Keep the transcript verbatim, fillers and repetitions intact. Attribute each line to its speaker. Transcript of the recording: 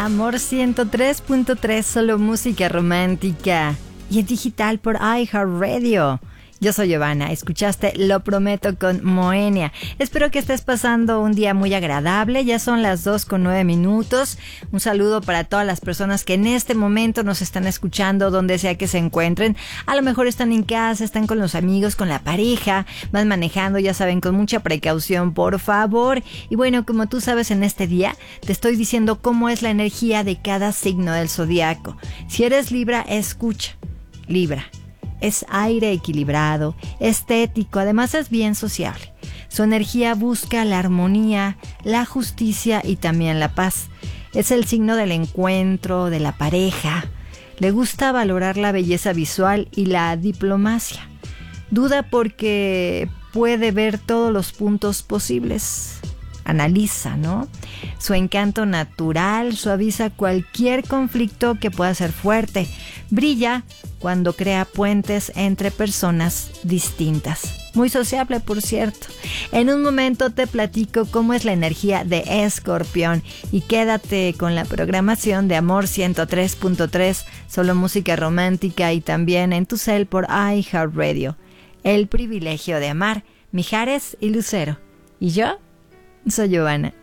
Speaker 1: Amor ciento tres punto tres, solo música romántica. Y en digital por iHeartRadio. Yo soy Giovanna, escuchaste Lo Prometo con Moenia. Espero que estés pasando un día muy agradable, ya son las dos con nueve minutos. Un saludo para todas las personas que en este momento nos están escuchando, donde sea que se encuentren. A lo mejor están en casa, están con los amigos, con la pareja, van manejando, ya saben, con mucha precaución, por favor. Y bueno, como tú sabes, en este día te estoy diciendo cómo es la energía de cada signo del zodiaco. Si eres Libra, escucha. Libra. Es aire equilibrado, estético, además es bien sociable. Su energía busca la armonía, la justicia y también la paz. Es el signo del encuentro, de la pareja. Le gusta valorar la belleza visual y la diplomacia. Duda porque puede ver todos los puntos posibles. Analiza, ¿no? Su encanto natural suaviza cualquier conflicto que pueda ser fuerte. Brilla cuando crea puentes entre personas distintas. Muy sociable, por cierto. En un momento te platico cómo es la energía de Escorpión y quédate con la programación de Amor ciento tres punto tres, solo música romántica y también en tu cel por iHeartRadio. El privilegio de amar, Mijares y Lucero. ¿Y yo? Soy Giovanna.